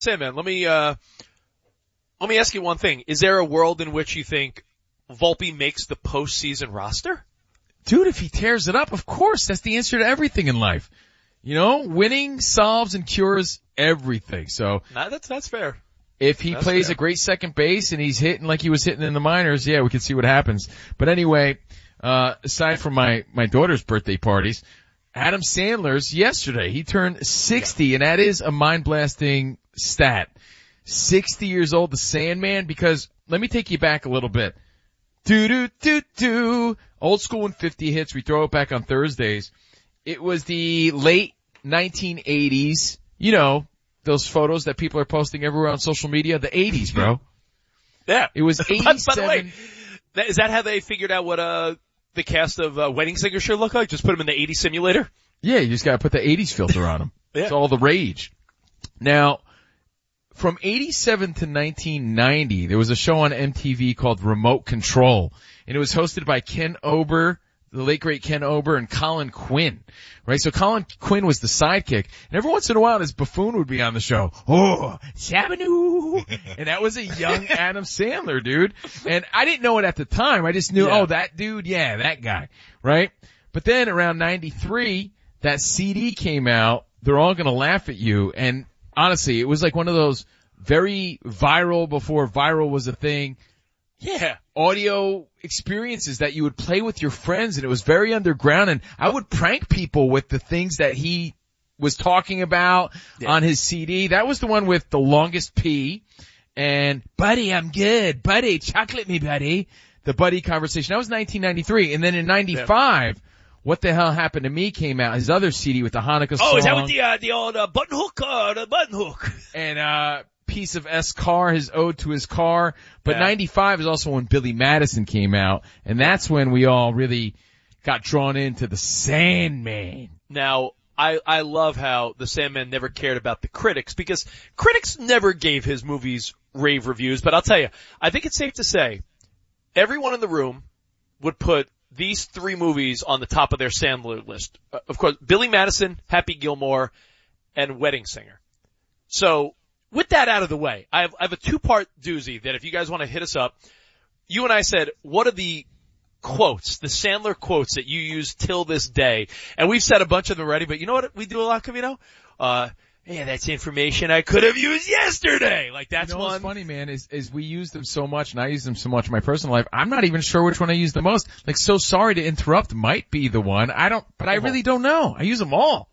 Sandman, let me ask you one thing. Is there a world in which you think Volpe makes the postseason roster? Dude, if he tears it up, of course, that's the answer to everything in life. You know, winning solves and cures everything. So that's fair. If he plays a great second base and he's hitting like he was hitting in the minors, yeah, we can see what happens. But anyway, aside from my daughter's birthday parties, Adam Sandler's yesterday, he turned 60, and that is a mind-blasting stat. 60 years old, the Sandman, because let me take you back a little bit. Old school when 50 hits, we throw it back on Thursdays. It was the late 1980s, you know, those photos that people are posting everywhere on social media, the 80s, bro. Yeah. It was 87. By the way, is that how they figured out what the cast of Wedding Singer should look like? Just put them in the 80s simulator? Yeah, you just gotta put the 80s filter on them. Yeah. It's all the rage. Now, from 87 to 1990, there was a show on MTV called Remote Control, and it was hosted by Ken Ober, the late great Ken Ober, and Colin Quinn, right? So Colin Quinn was the sidekick, and every once in a while his buffoon would be on the show. Oh, Shabba-doo! And that was a young Adam Sandler, dude. And I didn't know it at the time. I just knew, oh, that dude, yeah, that guy, right? But then around 93, that CD came out, They're All Gonna Laugh at You, and honestly, it was like one of those very viral before viral was a thing. Yeah. Audio experiences that you would play with your friends, and it was very underground, and I would prank people with the things that he was talking about on his CD. That was the one with the longest P, and buddy, I'm good. Buddy, chocolate me, buddy. The buddy conversation. That was 1993, and then in 95, What the Hell Happened to Me came out, his other CD with the Hanukkah song. Oh, is that with the old button hook? The button hook. And Piece of S Car, his ode to his car. But 95 is also when Billy Madison came out, and that's when we all really got drawn into the Sandman. Now, I love how the Sandman never cared about the critics, because critics never gave his movies rave reviews. But I'll tell you, I think it's safe to say everyone in the room would put these three movies on the top of their Sandler list. Of course, Billy Madison, Happy Gilmore, and Wedding Singer. So, with that out of the way, I have a two-part doozy that if you guys want to hit us up, you and I said, what are the quotes, the Sandler quotes that you use till this day? And we've said a bunch of them already, but you know what we do a lot, Covino? Yeah, that's information I could have used yesterday. Like, that's one. What's funny, man, is we use them so much, and I use them so much in my personal life, I'm not even sure which one I use the most. Like, So Sorry to Interrupt might be the one. I really don't know. I use them all.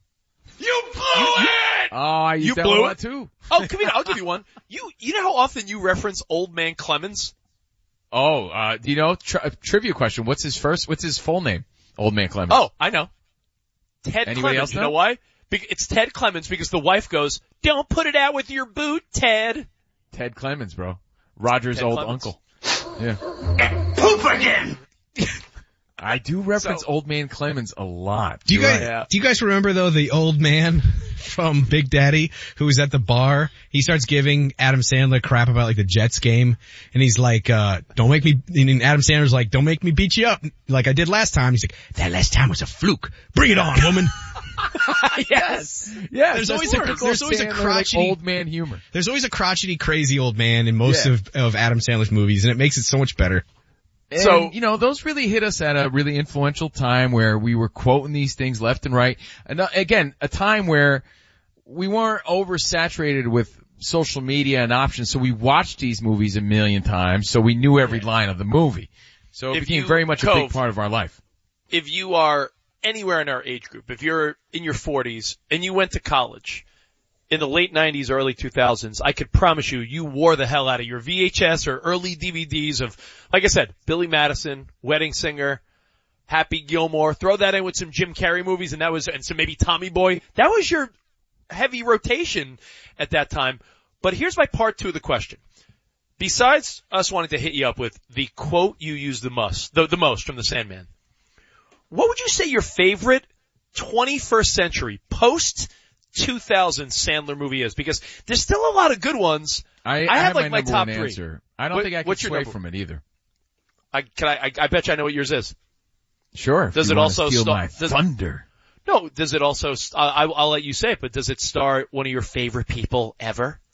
You blew it! Oh, I use that one too. Oh, Covino, I'll give you one. You know how often you reference Old Man Clemens? Oh, do you know, trivia question, what's his full name? Old Man Clemens. Oh, I know. Ted Anybody Clemens. else You know why? It's Ted Clemens because the wife goes, "Don't put it out with your boot, Ted." Ted Clemens, bro. Roger's old uncle. Yeah. Poop again! I do reference Old Man Clemens a lot. Do you guys remember though the old man from Big Daddy who was at the bar? He starts giving Adam Sandler crap about like the Jets game, and he's like, don't make me, and Adam Sandler's like, don't make me beat you up like I did last time. He's like, that last time was a fluke. Bring it on, woman. Yes. Yeah. There's always a crotchety old man humor. There's always a crotchety crazy old man in most of Adam Sandler's movies, and it makes it so much better. And, so, you know, those really hit us at a really influential time where we were quoting these things left and right. And again, a time where we weren't oversaturated with social media and options, so we watched these movies a million times, so we knew every line of the movie. So it became very much a big part of our life. If you are anywhere in our age group, if you're in your 40s and you went to college in the late 90s, early 2000s, I could promise you wore the hell out of your VHS or early DVDs of, like I said, Billy Madison, Wedding Singer, Happy Gilmore. Throw that in with some Jim Carrey movies, and some maybe Tommy Boy. That was your heavy rotation at that time. But here's my part two of the question. Besides us wanting to hit you up with the quote you use the most from the Sandman, what would you say your favorite 21st century post-2000 Sandler movie is? Because there's still a lot of good ones. I have like my top three. Answer. I don't think I can sway from it either. I bet you I know what yours is. Sure. Does it also steal my thunder? No, does it also, I'll let you say it, but does it star one of your favorite people ever?